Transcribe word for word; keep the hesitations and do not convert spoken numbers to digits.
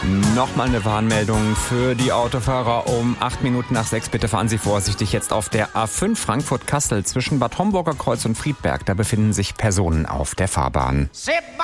Nochmal eine Warnmeldung für die Autofahrer um acht Minuten nach sechs. Bitte fahren Sie vorsichtig jetzt auf der A fünf Frankfurt-Kassel zwischen Bad Homburger Kreuz und Friedberg. Da befinden sich Personen auf der Fahrbahn.